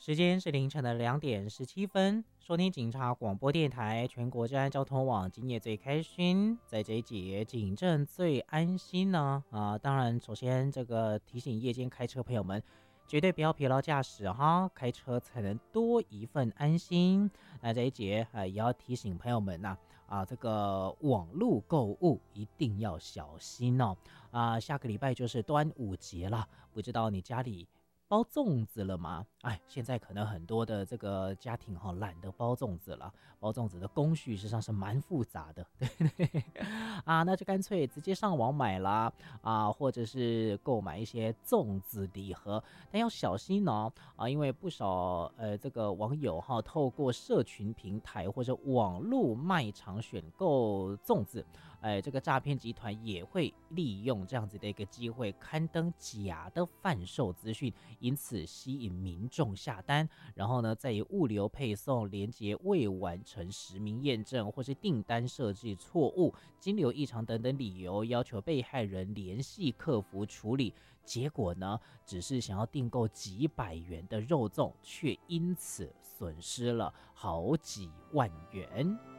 时间是凌晨的2点17分，收听警察广播电台全国治安交通网，今夜最开心，在这一节警政最安心呢当然首先这个提醒夜间开车朋友们，绝对不要疲劳驾驶哈，开车才能多一份安心。那这一节也要提醒朋友们这个网络购物一定要小心哦。下个礼拜就是端午节了，不知道你家里包粽子了吗？现在可能很多的这个家庭懒得包粽子了，包粽子的工序实际上是蛮复杂的，对不对？那就干脆直接上网买啦，或者是购买一些粽子礼盒，但要小心哦，因为不少这个网友透过社群平台或者网络卖场选购粽子，这个诈骗集团也会利用这样子的一个机会刊登假的贩售资讯，因此吸引民众下单，然后呢再以物流配送连结未完成实名验证或是订单设置错误、金流异常等等理由，要求被害人联系客服处理，结果呢只是想要订购几百元的肉粽，却因此损失了好几万元。